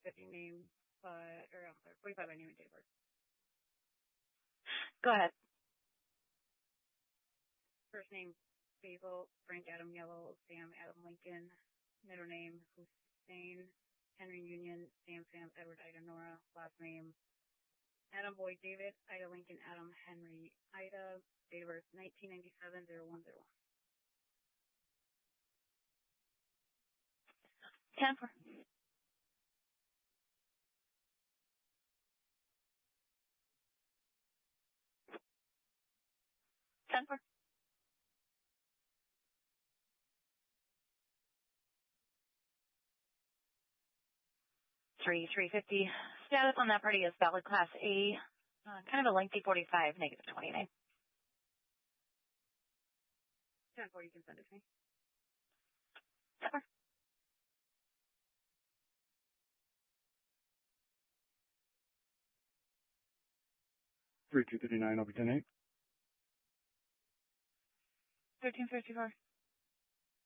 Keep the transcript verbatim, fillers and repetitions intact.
fifty name, but, or I'm sorry, forty-five by name and date of birth. Go ahead. First name, Basil, Frank Adam Yellow, Sam Adam Lincoln. Middle name, Hussein, Henry Union, Sam Sam Edward Ida Nora. Last name, Adam Boyd David, Ida Lincoln Adam Henry Ida. Date of birth, nineteen ninety-seven, oh one oh one. ten four. ten four. three three fifty. Status on that party is valid class A. Uh, kind of a lengthy forty-five, negative twenty-nine. ten four, you can send it to me. ten four. three two three nine, I'll be ten eight. thirteen fifty-four.